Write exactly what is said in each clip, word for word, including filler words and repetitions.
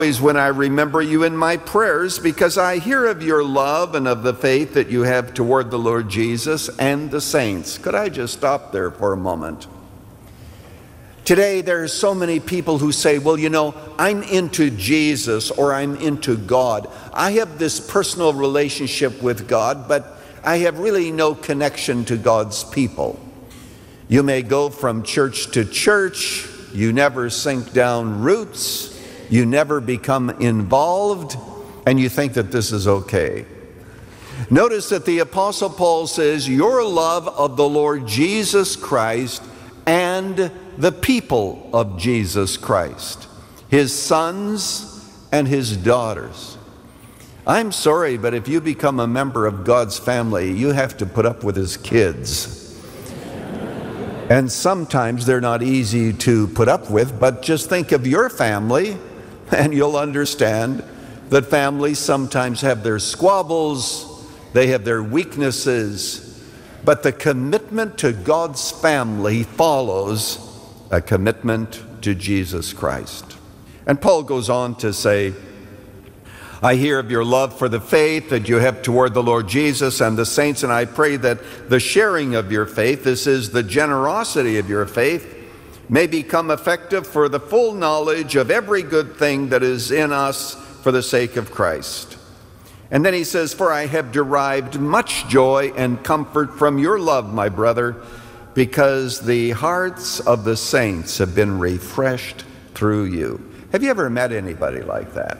When I remember you in my prayers, because I hear of your love and of the faith that you have toward the Lord Jesus and the saints. Could I just stop there for a moment? Today, there are so many people who say, well, you know, I'm into Jesus or I'm into God. I have this personal relationship with God, but I have really no connection to God's people. You may go from church to church. You never sink down roots. You never become involved, and you think that this is okay. Notice that the Apostle Paul says, your love of the Lord Jesus Christ and the people of Jesus Christ, his sons and his daughters. I'm sorry, but if you become a member of God's family, you have to put up with his kids. And sometimes they're not easy to put up with, but just think of your family, and you'll understand that families sometimes have their squabbles, they have their weaknesses, but the commitment to God's family follows a commitment to Jesus Christ. And Paul goes on to say, I hear of your love for the faith that you have toward the Lord Jesus and the saints, and I pray that the sharing of your faith, this is the generosity of your faith, may become effective for the full knowledge of every good thing that is in us for the sake of Christ. And then he says, for I have derived much joy and comfort from your love, my brother, because the hearts of the saints have been refreshed through you. Have you ever met anybody like that?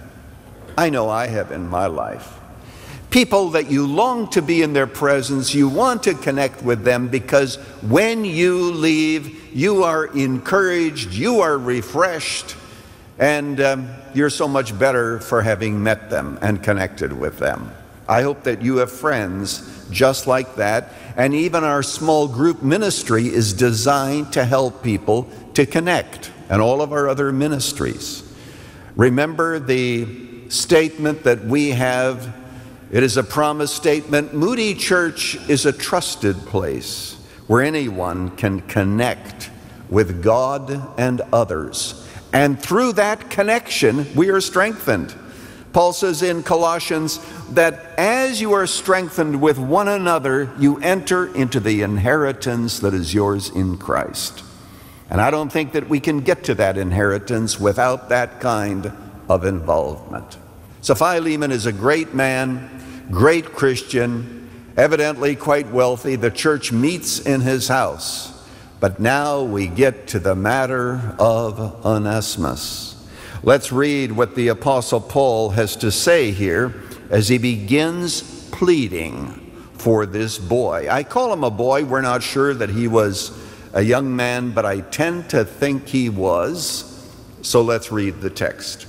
I know I have in my life. People that you long to be in their presence, you want to connect with them because when you leave, you are encouraged, you are refreshed, and um, you're so much better for having met them and connected with them. I hope that you have friends just like that, and even our small group ministry is designed to help people to connect, and all of our other ministries. Remember the statement that we have. It is a promise statement. Moody Church is a trusted place where anyone can connect with God and others. And through that connection, we are strengthened. Paul says in Colossians that as you are strengthened with one another, you enter into the inheritance that is yours in Christ. And I don't think that we can get to that inheritance without that kind of involvement. So Philemon is a great man, great Christian, evidently quite wealthy. The church meets in his house. But now we get to the matter of Onesimus. Let's read what the Apostle Paul has to say here as he begins pleading for this boy. I call him a boy. We're not sure that he was a young man, but I tend to think he was. So let's read the text.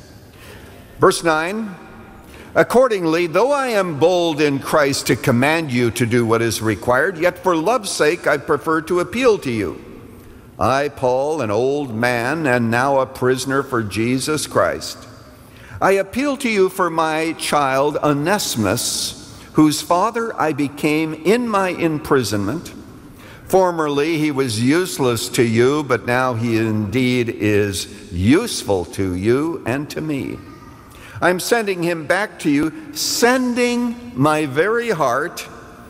Verse nine. Accordingly, though I am bold in Christ to command you to do what is required, yet for love's sake I prefer to appeal to you. I, Paul, an old man and now a prisoner for Jesus Christ, I appeal to you for my child Onesimus, whose father I became in my imprisonment. Formerly he was useless to you, but now he indeed is useful to you and to me. I'm sending him back to you, sending my very heart.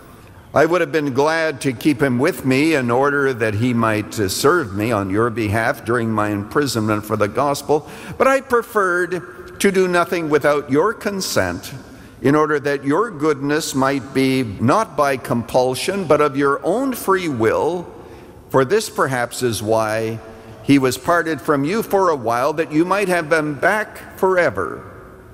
I would have been glad to keep him with me in order that he might serve me on your behalf during my imprisonment for the gospel, but I preferred to do nothing without your consent, in order that your goodness might be not by compulsion, but of your own free will. For this perhaps is why he was parted from you for a while, that you might have him back forever.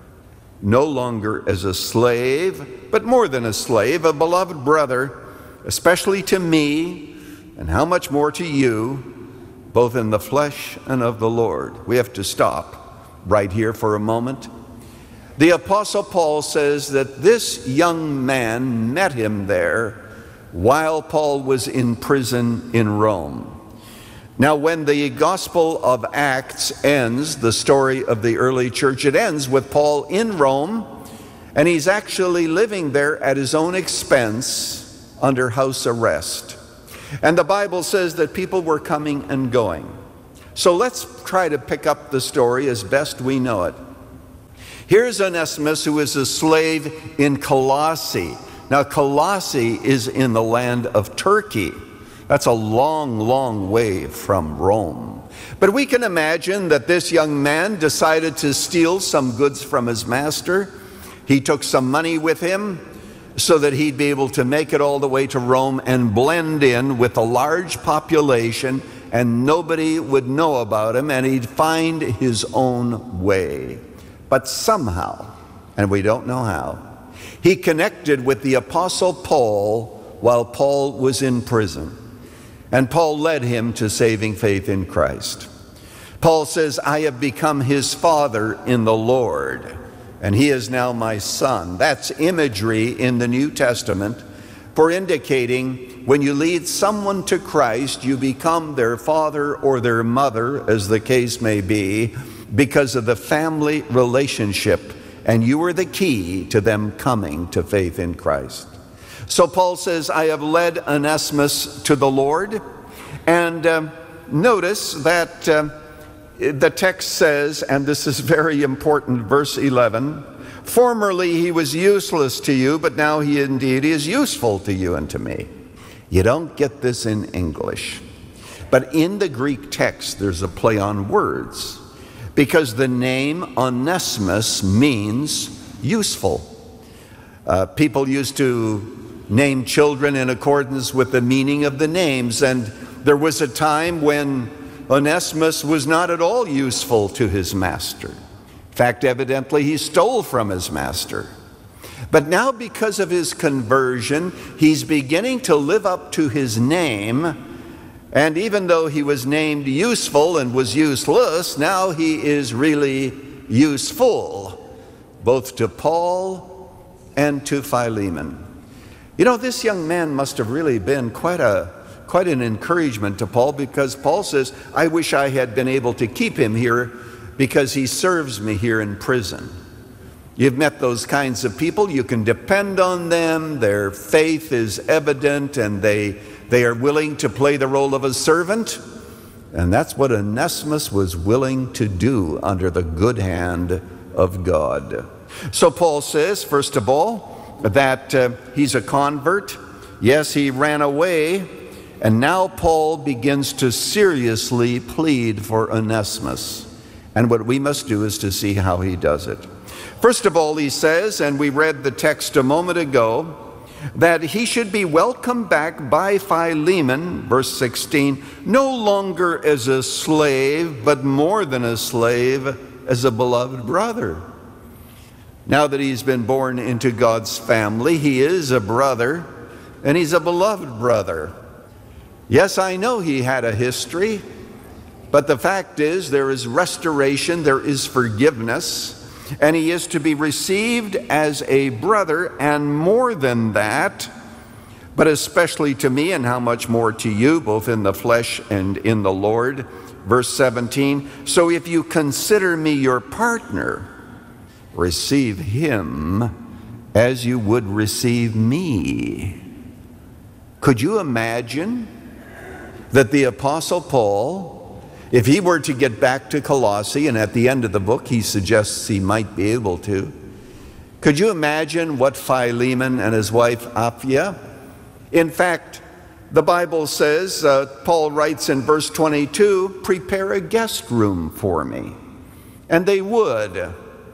No longer as a slave, but more than a slave, a beloved brother, especially to me, and how much more to you, both in the flesh and of the Lord. We have to stop right here for a moment. The Apostle Paul says that this young man met him there while Paul was in prison in Rome. Now, when the Gospel of Acts ends, the story of the early church, it ends with Paul in Rome, and he's actually living there at his own expense under house arrest. And the Bible says that people were coming and going. So let's try to pick up the story as best we know it. Here's Onesimus, who is a slave in Colossae. Now, Colossae is in the land of Turkey. That's a long, long way from Rome. But we can imagine that this young man decided to steal some goods from his master. He took some money with him so that he'd be able to make it all the way to Rome and blend in with a large population, and nobody would know about him, and he'd find his own way. But somehow, and we don't know how, he connected with the Apostle Paul while Paul was in prison. And Paul led him to saving faith in Christ. Paul says, I have become his father in the Lord, and he is now my son. That's imagery in the New Testament for indicating when you lead someone to Christ, you become their father or their mother, as the case may be, because of the family relationship, and you are the key to them coming to faith in Christ. So Paul says, I have led Onesimus to the Lord. And um, notice that um, the text says, and this is very important, verse eleven, formerly he was useless to you, but now he indeed is useful to you and to me. You don't get this in English. But in the Greek text, there's a play on words, because the name Onesimus means useful. Uh, people used to name children in accordance with the meaning of the names, and there was a time when Onesimus was not at all useful to his master. In fact, evidently he stole from his master. But now, because of his conversion, he's beginning to live up to his name, and even though he was named useful and was useless, now he is really useful, both to Paul and to Philemon. You know, this young man must have really been quite a quite an encouragement to Paul, because Paul says, I wish I had been able to keep him here because he serves me here in prison. You've met those kinds of people. You can depend on them. Their faith is evident, and they, they are willing to play the role of a servant. And that's what Onesimus was willing to do under the good hand of God. So Paul says, first of all, that uh, he's a convert. Yes, he ran away, and now Paul begins to seriously plead for Onesimus. And what we must do is to see how he does it. First of all, he says, and we read the text a moment ago, that he should be welcomed back by Philemon, verse sixteen, no longer as a slave, but more than a slave, as a beloved brother. Now that he's been born into God's family, he is a brother, and he's a beloved brother. Yes, I know he had a history, but the fact is there is restoration, there is forgiveness, and he is to be received as a brother, and more than that, but especially to me, and how much more to you, both in the flesh and in the Lord. Verse seventeen, so if you consider me your partner, receive him as you would receive me. Could you imagine that the Apostle Paul, if he were to get back to Colossae, and at the end of the book he suggests he might be able to, could you imagine what Philemon and his wife Apphia? In fact, the Bible says, uh, Paul writes in verse twenty-two, prepare a guest room for me. And they would.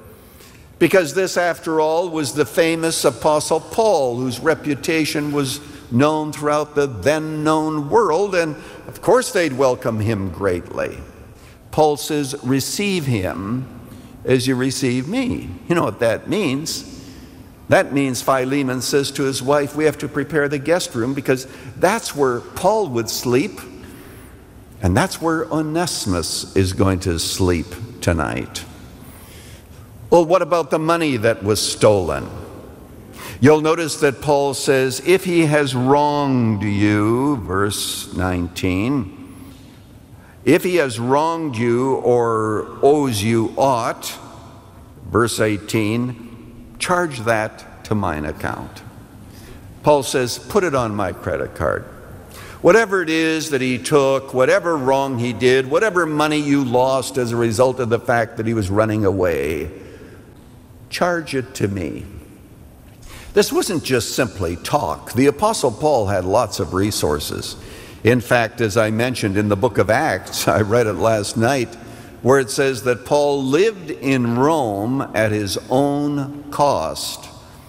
Because this, after all, was the famous Apostle Paul, whose reputation was known throughout the then known world, and of course they'd welcome him greatly. Paul says, receive him as you receive me. You know what that means? That means Philemon says to his wife, we have to prepare the guest room, because that's where Paul would sleep, and that's where Onesimus is going to sleep tonight. Well, what about the money that was stolen? You'll notice that Paul says, if he has wronged you, verse nineteen, if he has wronged you or owes you aught, verse eighteen, charge that to mine account. Paul says, put it on my credit card. Whatever it is that he took, whatever wrong he did, whatever money you lost as a result of the fact that he was running away, charge it to me. This wasn't just simply talk. The Apostle Paul had lots of resources. In fact, as I mentioned in the book of Acts, I read it last night, where it says that Paul lived in Rome at his own cost.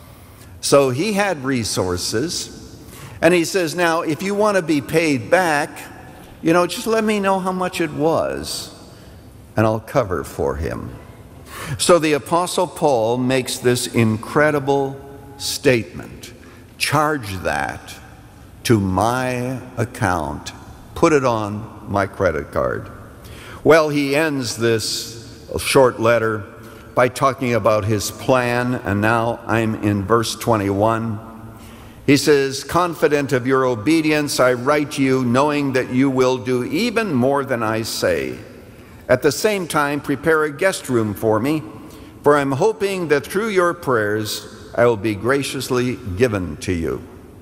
So he had resources. And he says, now, if you want to be paid back, you know, just let me know how much it was, and I'll cover for him. So the Apostle Paul makes this incredible statement. Charge that to my account. Put it on my credit card. Well, he ends this short letter by talking about his plan, and now I'm in verse twenty-one. He says, confident of your obedience, I write you, knowing that you will do even more than I say. At the same time, prepare a guest room for me, for I'm hoping that through your prayers I will be graciously given to you.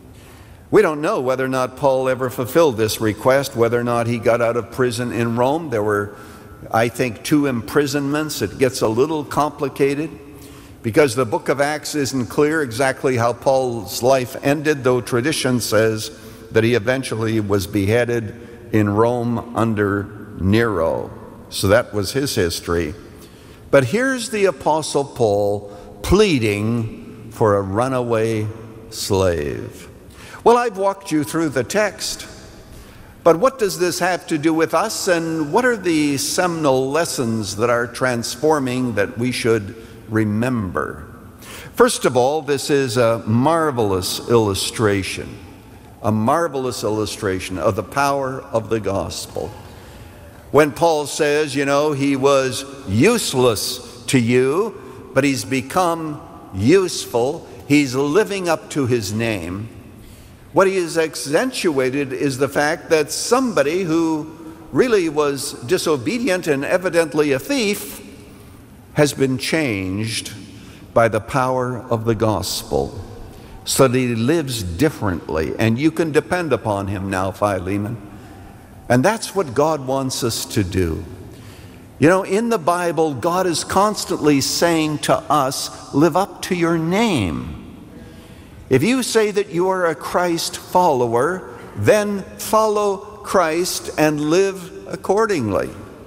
We don't know whether or not Paul ever fulfilled this request, whether or not he got out of prison in Rome. There were, I think, two imprisonments. It gets a little complicated because the book of Acts isn't clear exactly how Paul's life ended, though tradition says that he eventually was beheaded in Rome under Nero. So that was his history. But here's the Apostle Paul pleading for a runaway slave. Well, I've walked you through the text, but what does this have to do with us, and what are the seminal lessons that are transforming that we should remember? First of all, this is a marvelous illustration, a marvelous illustration of the power of the gospel. When Paul says, you know, he was useless to you, but he's become useful, he's living up to his name. What he has accentuated is the fact that somebody who really was disobedient and evidently a thief has been changed by the power of the gospel, so that he lives differently, and you can depend upon him now, Philemon. And that's what God wants us to do. You know, in the Bible, God is constantly saying to us, live up to your name. If you say that you are a Christ follower, then follow Christ and live accordingly.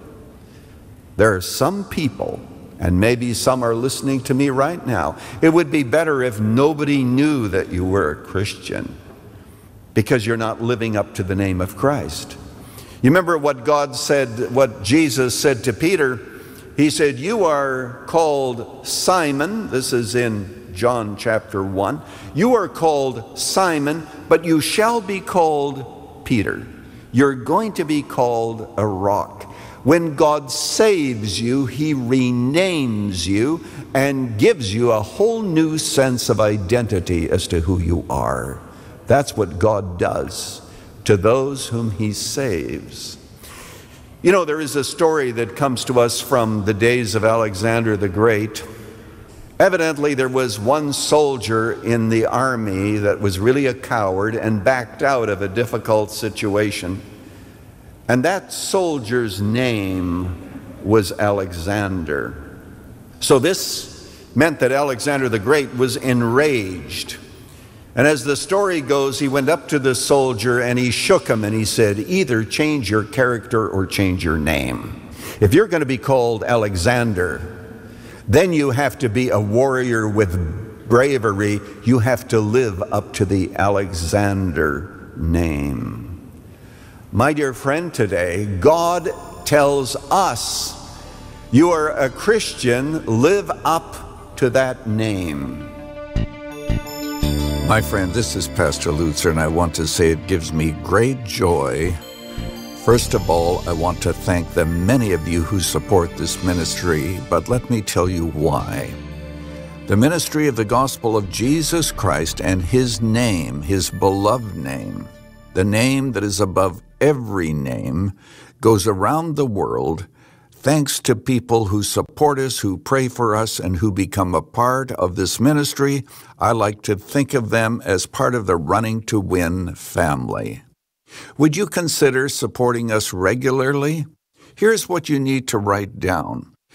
There are some people, and maybe some are listening to me right now, it would be better if nobody knew that you were a Christian, because you're not living up to the name of Christ. You remember what God said, what Jesus said to Peter? He said, you are called Simon. This is in John chapter one. You are called Simon, but you shall be called Peter. You're going to be called a rock. When God saves you, he renames you and gives you a whole new sense of identity as to who you are. That's what God does to those whom he saves. You know, there is a story that comes to us from the days of Alexander the Great. Evidently, there was one soldier in the army that was really a coward and backed out of a difficult situation. And that soldier's name was Alexander. So this meant that Alexander the Great was enraged. And as the story goes, he went up to the soldier and he shook him and he said, either change your character or change your name. If you're going to be called Alexander, then you have to be a warrior with bravery. You have to live up to the Alexander name. My dear friend, today, God tells us, you are a Christian, live up to that name. My friend, this is Pastor Lutzer, and I want to say it gives me great joy. First of all, I want to thank the many of you who support this ministry, but let me tell you why. The ministry of the gospel of Jesus Christ and his name, his beloved name, the name that is above every name, goes around the world thanks to people who support us, who pray for us, and who become a part of this ministry. I like to think of them as part of the Running to Win family. Would you consider supporting us regularly? Here's what you need to write down.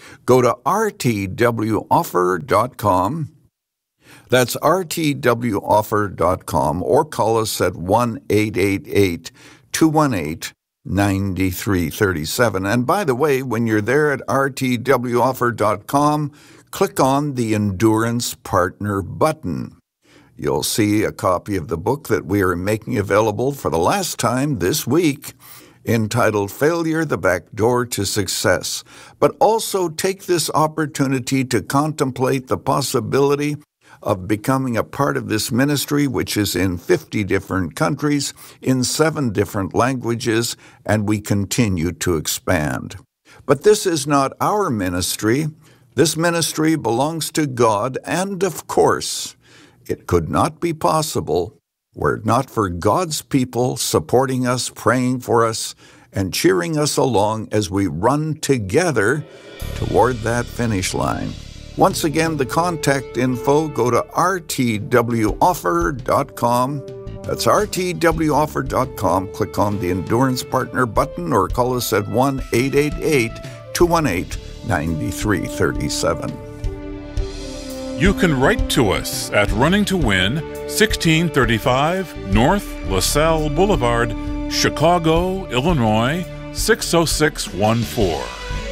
Go to r t w offer dot com. That's r t w offer dot com, or call us at one eight eight eight, two one eight, nine three three seven. And by the way, when you're there at r t w offer dot com, click on the Endurance Partner button. You'll see a copy of the book that we are making available for the last time this week, entitled Failure, the Back Door to Success. But also take this opportunity to contemplate the possibility of becoming a part of this ministry, which is in fifty different countries, in seven different languages, and we continue to expand. But this is not our ministry. This ministry belongs to God, and of course, it could not be possible were it not for God's people supporting us, praying for us, and cheering us along as we run together toward that finish line. Once again, the contact info, go to r t w offer dot com. That's r t w offer dot com. Click on the Endurance Partner button or call us at one eight eight eight, two one eight, nine three three seven. You can write to us at Running to Win, sixteen thirty-five North LaSalle Boulevard, Chicago, Illinois, six oh six one four.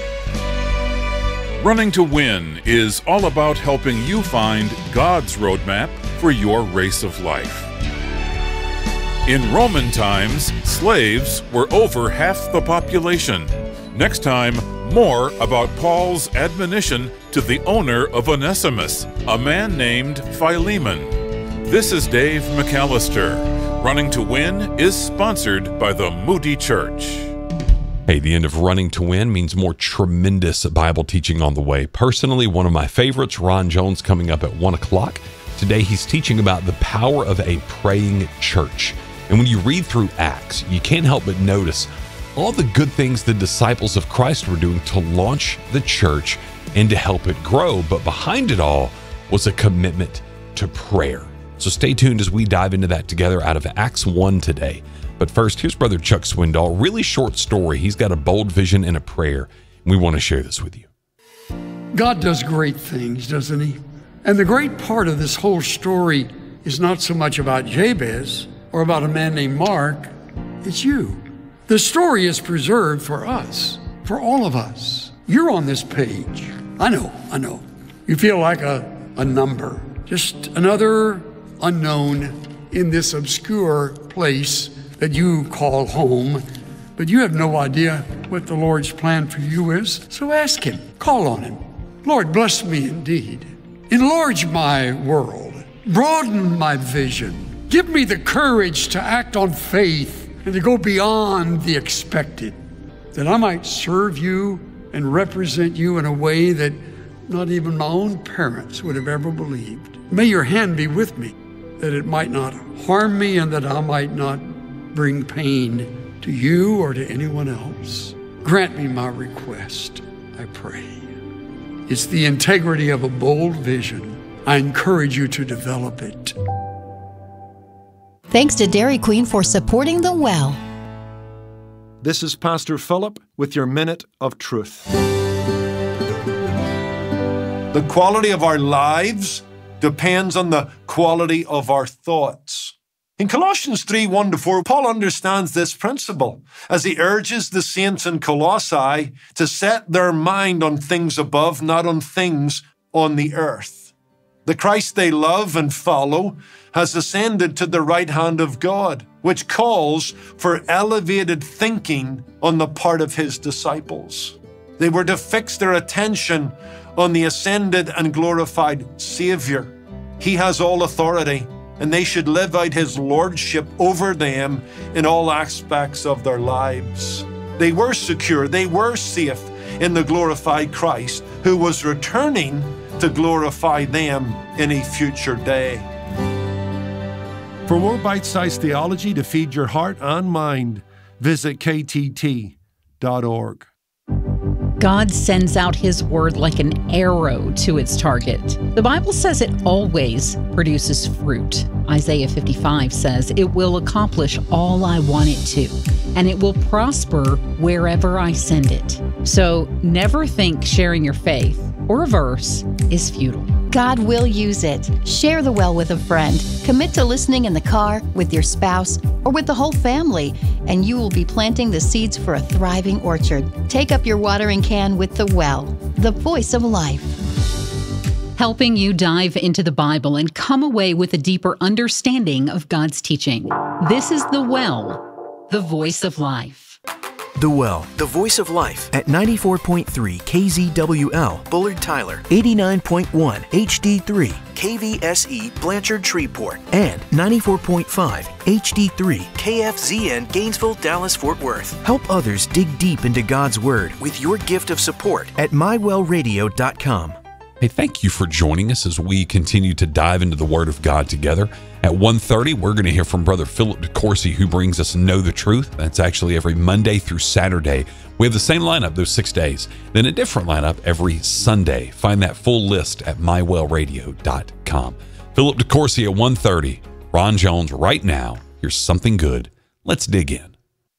Running to Win is all about helping you find God's roadmap for your race of life. In Roman times, slaves were over half the population. Next time, more about Paul's admonition to the owner of Onesimus, a man named Philemon. This is Dave McAllister. Running to Win is sponsored by the Moody Church. Hey, the end of Running to Win means more tremendous Bible teaching on the way. Personally, one of my favorites, Ron Jones, coming up at one o'clock. Today, he's teaching about the power of a praying church. And when you read through Acts, you can't help but notice all the good things the disciples of Christ were doing to launch the church and to help it grow. But behind it all was a commitment to prayer. So stay tuned as we dive into that together out of Acts one today. But first, here's Brother Chuck Swindoll. Really short story. He's got a bold vision and a prayer. And we want to share this with you. God does great things, doesn't he? And the great part of this whole story is not so much about Jabez or about a man named Mark. It's you. The story is preserved for us, for all of us. You're on this page. I know, I know. You feel like a, a number, just another unknown in this obscure place that you call home, but you have no idea what the Lord's plan for you is. So ask him, call on him. Lord, bless me indeed. Enlarge my world, broaden my vision. Give me the courage to act on faith and to go beyond the expected, that I might serve you and represent you in a way that not even my own parents would have ever believed. May your hand be with me, that it might not harm me and that I might not bring pain to you or to anyone else. Grant me my request, I pray. It's the integrity of a bold vision. I encourage you to develop it. Thanks to Dairy Queen for supporting The Well. This is Pastor Philip with your Minute of Truth. The quality of our lives depends on the quality of our thoughts. In Colossians three, one to four, Paul understands this principle as he urges the saints in Colossae to set their mind on things above, not on things on the earth. The Christ they love and follow has ascended to the right hand of God, which calls for elevated thinking on the part of his disciples. They were to fix their attention on the ascended and glorified Savior. He has all authority, and they should live out his lordship over them in all aspects of their lives. They were secure, they were safe in the glorified Christ, who was returning to glorify them in a future day. For more bite-sized theology to feed your heart and mind, visit k t t dot org. God sends out his word like an arrow to its target. The Bible says it always produces fruit. Isaiah fifty-five says it will accomplish all I want it to, and it will prosper wherever I send it. So never think sharing your faith or a verse is futile. God will use it. Share the well with a friend. Commit to listening in the car, with your spouse, or with the whole family, and you will be planting the seeds for a thriving orchard. Take up your watering can with the well, the voice of life. Helping you dive into the Bible and come away with a deeper understanding of God's teaching. This is The Well, the voice of life. The Well, the voice of life at ninety-four point three K Z W L, Bullard Tyler, eighty-nine point one H D three, K V S E, Blanchard Shreveport, and ninety-four point five H D three, K F Z N, Gainesville, Dallas, Fort Worth. Help others dig deep into God's Word with your gift of support at my well radio dot com. Hey, thank you for joining us as we continue to dive into the Word of God together. At one thirty, we're going to hear from Brother Philip DeCourcy, who brings us Know the Truth. That's actually every Monday through Saturday. We have the same lineup those six days, then a different lineup every Sunday. Find that full list at my well radio dot com. Philip DeCourcy at one thirty. Ron Jones right now. Here's something good. Let's dig in.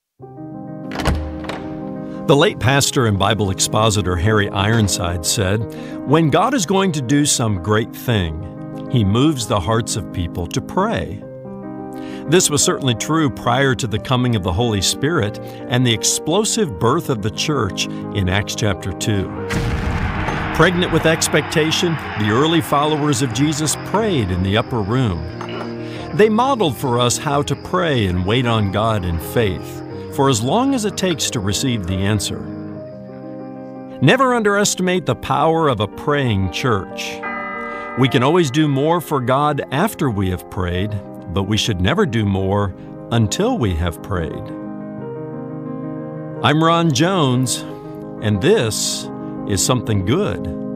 The late pastor and Bible expositor Harry Ironside said, "When God is going to do some great thing, He moves the hearts of people to pray." This was certainly true prior to the coming of the Holy Spirit and the explosive birth of the church in Acts chapter two. Pregnant with expectation, the early followers of Jesus prayed in the upper room. They modeled for us how to pray and wait on God in faith, for as long as it takes to receive the answer. Never underestimate the power of a praying church. We can always do more for God after we have prayed, but we should never do more until we have prayed. I'm Ron Jones, and this is Something Good.